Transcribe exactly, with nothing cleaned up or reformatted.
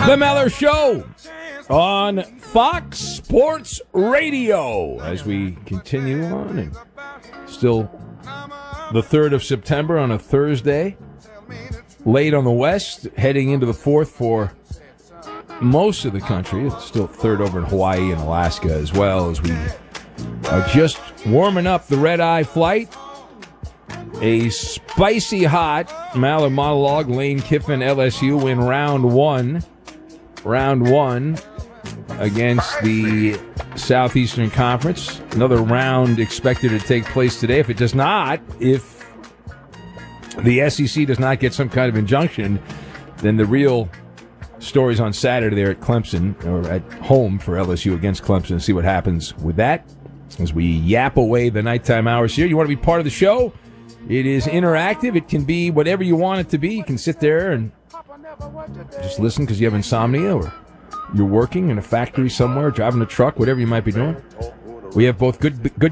The Meller Show on Fox Sports Radio as we continue on, and still the third of September on a Thursday, late on the west, heading into the fourth for most of the country. It's still third over in Hawaii and Alaska, as well, as we are just warming up the red-eye flight. A spicy hot Maller monologue. Lane Kiffin, L S U win round one. Round one against the Southeastern Conference. Another round expected to take place today. If it does not, if the S E C does not get some kind of injunction, then the real story's on Saturday there at Clemson, or at home for L S U against Clemson, and see what happens with that as we yap away the nighttime hours here. You want to be part of the show? It is interactive. It can be whatever you want it to be. You can sit there and just listen because you have insomnia, or you're working in a factory somewhere, driving a truck, whatever you might be doing. We have both good good